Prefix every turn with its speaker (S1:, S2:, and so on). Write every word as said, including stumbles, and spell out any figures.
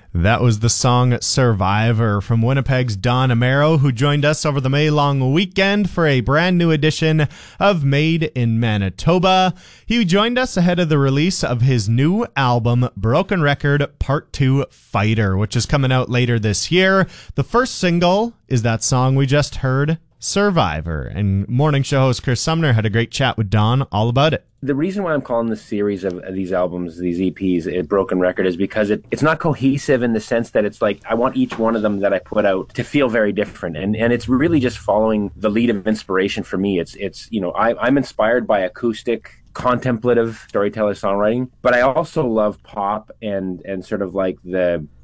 S1: That was the song Survivor from Winnipeg's Don Amaro, who joined us over the May long weekend for a brand new edition of Made in Manitoba. He joined us ahead of the release of his new album, Broken Record Part two Fighter, which is coming out later this year. The first single is that song we just heard, Survivor. And morning show host Chris Sumner had a great chat with Don all about it.
S2: The reason why I'm calling this series of these albums, these E Ps, a Broken Record, is because it, it's not cohesive in the sense that it's like I want each one of them that I put out to feel very different. And and it's really just following the lead of inspiration for me. It's, it's you know, I, I'm inspired by acoustic, contemplative storyteller songwriting, but I also love pop and and sort of like the